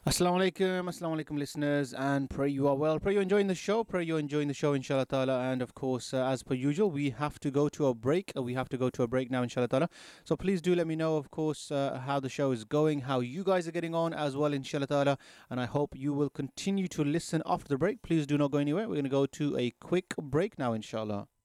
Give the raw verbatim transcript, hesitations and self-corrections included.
Assalamu alaikum, assalamu alaikum listeners, and pray you are well. Pray you're enjoying the show. Pray you're enjoying the show, inshallah ta'ala. And of course, uh, as per usual, we have to go to a break. Uh, we have to go to a break now, inshallah ta'ala. So please do let me know, of course, uh, how the show is going, how you guys are getting on as well, inshallah ta'ala. And I hope you will continue to listen after the break. Please do not go anywhere. We're going to go to a quick break now, inshallah.